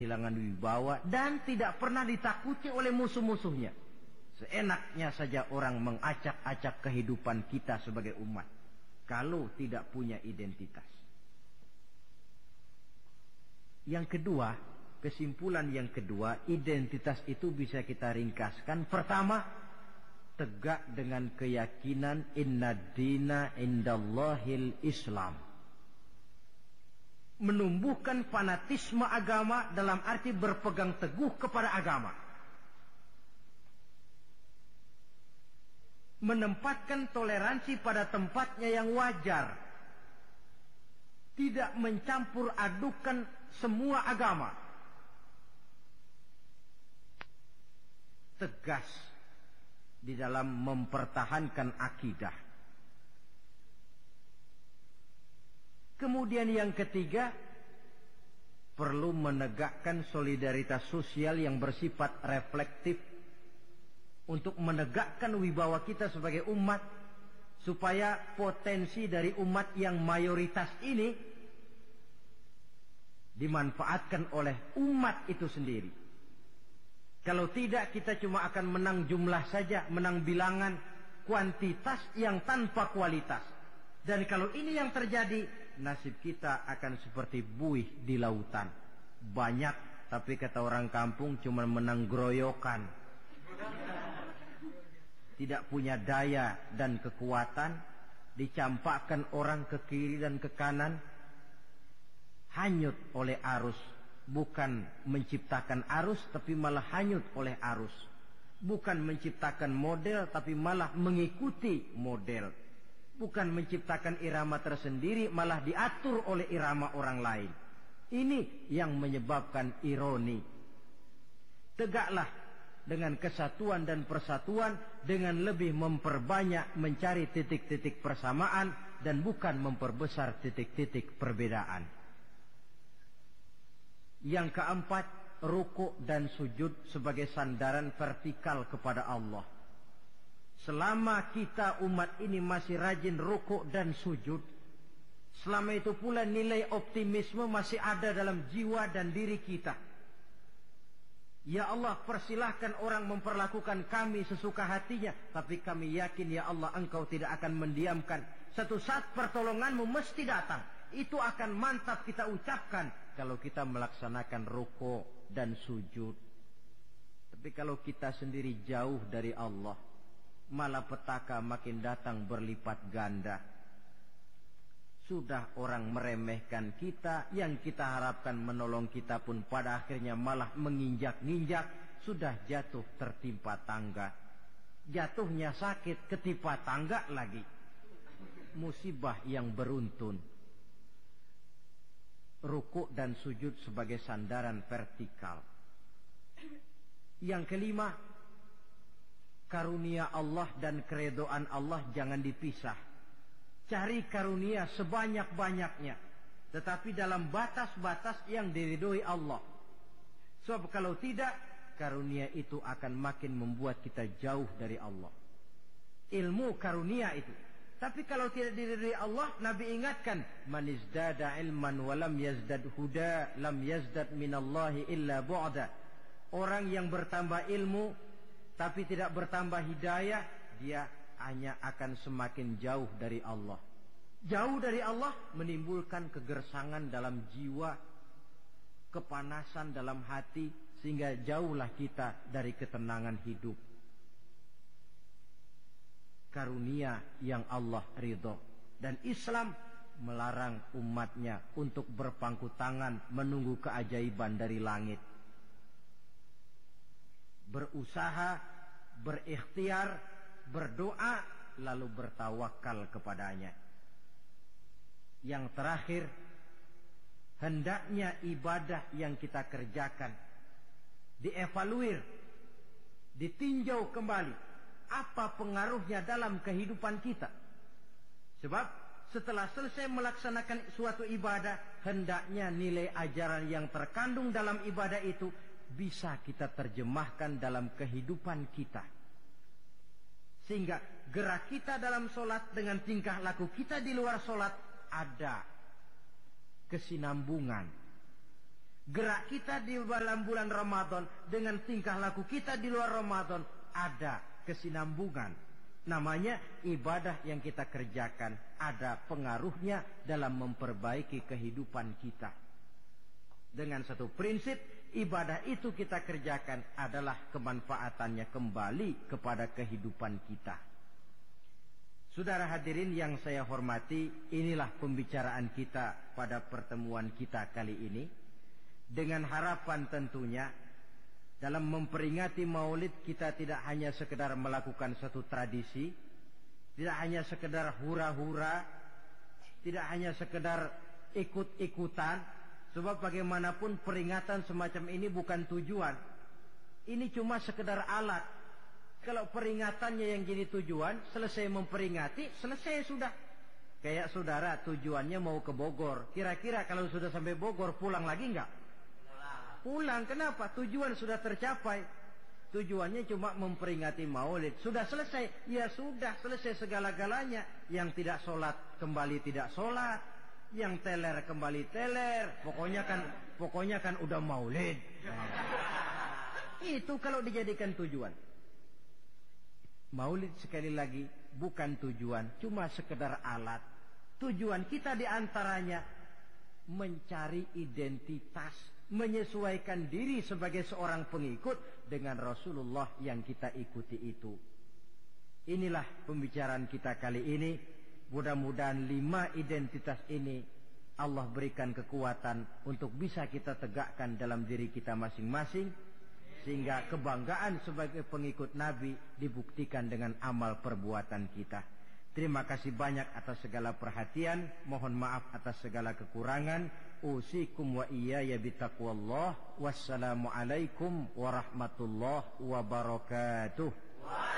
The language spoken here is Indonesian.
kehilangan wibawa dan tidak pernah ditakuti oleh musuh-musuhnya. Seenaknya saja orang mengacak-acak kehidupan kita sebagai umat kalau tidak punya identitas. Yang kedua, kesimpulan yang kedua, identitas itu bisa kita ringkaskan. Pertama, tegak dengan keyakinan inna dina indallahil Islam. Menumbuhkan fanatisme agama dalam arti berpegang teguh kepada agama. Menempatkan toleransi pada tempatnya yang wajar. Tidak mencampur adukan semua agama. Tegas di dalam mempertahankan akidah. Kemudian yang ketiga, perlu menegakkan solidaritas sosial yang bersifat reflektif untuk menegakkan wibawa kita sebagai umat, supaya potensi dari umat yang mayoritas ini dimanfaatkan oleh umat itu sendiri. Kalau tidak, kita cuma akan menang jumlah saja, menang bilangan, kuantitas yang tanpa kualitas. Dan kalau ini yang terjadi, nasib kita akan seperti buih di lautan. Banyak, tapi kata orang kampung cuma menang groyokan. Tidak punya daya dan kekuatan, dicampakkan orang ke kiri dan ke kanan, hanyut oleh arus. Bukan menciptakan arus, tapi malah hanyut oleh arus. Bukan menciptakan model, tapi malah mengikuti model. Bukan menciptakan irama tersendiri, malah diatur oleh irama orang lain. Ini yang menyebabkan ironi. Tegaklah dengan kesatuan dan persatuan, dengan lebih memperbanyak mencari titik-titik persamaan dan bukan memperbesar titik-titik perbedaan. Yang keempat, rukuk dan sujud sebagai sandaran vertikal kepada Allah. Selama kita umat ini masih rajin rukuk dan sujud, selama itu pula nilai optimisme masih ada dalam jiwa dan diri kita. Ya Allah, persilahkan orang memperlakukan kami sesuka hatinya, tapi kami yakin ya Allah, Engkau tidak akan mendiamkan. Satu saat pertolonganmu mesti datang. Itu akan mantap kita ucapkan kalau kita melaksanakan rukuk dan sujud. Tapi kalau kita sendiri jauh dari Allah, malapetaka makin datang berlipat ganda. Sudah orang meremehkan kita, yang kita harapkan menolong kita pun pada akhirnya malah menginjak-ninjak. Sudah jatuh tertimpa tangga, jatuhnya sakit ketimpa tangga lagi. Musibah yang beruntun. Rukuk dan sujud sebagai sandaran vertikal. Yang kelima, karunia Allah dan keredoan Allah jangan dipisah. Cari karunia sebanyak-banyaknya, tetapi dalam batas-batas yang diridhoi Allah. Sebab kalau tidak, karunia itu akan makin membuat kita jauh dari Allah. Ilmu karunia itu. Tapi kalau tidak diridhoi Allah, Nabi ingatkan, man izdada ilman wa lam yazdad huda, lam yazdad minallahi illa bu'da. Orang yang bertambah ilmu tapi tidak bertambah hidayah, dia hanya akan semakin jauh dari Allah. Jauh dari Allah menimbulkan kegersangan dalam jiwa, kepanasan dalam hati, sehingga jauhlah kita dari ketenangan hidup. Karunia yang Allah ridho. Dan Islam melarang umatnya untuk berpangku tangan menunggu keajaiban dari langit. Berusaha, berikhtiar, berdoa, lalu bertawakal kepadanya. Yang terakhir, hendaknya ibadah yang kita kerjakan dievaluir, ditinjau kembali, apa pengaruhnya dalam kehidupan kita. Sebab setelah selesai melaksanakan suatu ibadah, hendaknya nilai ajaran yang terkandung dalam ibadah itu bisa kita terjemahkan dalam kehidupan kita. Sehingga gerak kita dalam solat dengan tingkah laku kita di luar solat ada kesinambungan. gerak kita di dalam bulan Ramadan dengan tingkah laku kita di luar Ramadan ada kesinambungan. Namanya ibadah yang kita kerjakan ada pengaruhnya dalam memperbaiki kehidupan kita. Dengan satu prinsip, ibadah itu kita kerjakan adalah kemanfaatannya kembali kepada kehidupan kita. Saudara hadirin yang saya hormati, inilah pembicaraan kita pada pertemuan kita kali ini. Dengan harapan tentunya dalam memperingati Maulid kita tidak hanya sekedar melakukan satu tradisi, tidak hanya sekedar hura-hura, tidak hanya sekedar ikut-ikutan. Sebab bagaimanapun peringatan semacam ini bukan tujuan. Ini cuma sekedar alat. Kalau peringatannya yang jadi tujuan, selesai memperingati, selesai sudah. Kayak saudara tujuannya mau ke Bogor. Kira-kira kalau sudah sampai Bogor pulang lagi enggak? Pulang. Kenapa? Tujuan sudah tercapai. Tujuannya cuma memperingati Maulid. Sudah selesai. Ya sudah selesai segala-galanya. Yang tidak sholat kembali tidak sholat. Yang teler kembali teler. Pokoknya kan udah Maulid. Itu kalau dijadikan tujuan. Maulid sekali lagi bukan tujuan, cuma sekedar alat. Tujuan kita diantaranya mencari identitas, menyesuaikan diri sebagai seorang pengikut dengan Rasulullah yang kita ikuti itu. Inilah pembicaraan kita kali ini. Mudah-mudahan 5 identitas ini Allah berikan kekuatan untuk bisa kita tegakkan dalam diri kita masing-masing, sehingga kebanggaan sebagai pengikut Nabi dibuktikan dengan amal perbuatan kita. Terima kasih banyak atas segala perhatian. Mohon maaf atas segala kekurangan. Usikum wa iyaya bitaqwallah. Wassalamualaikum warahmatullahi wabarakatuh.